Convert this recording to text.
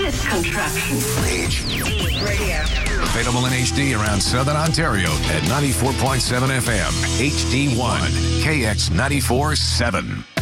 Penis contraction. HD Radio. Available in HD around Southern Ontario at 94.7 FM, HD1, KX 94.7.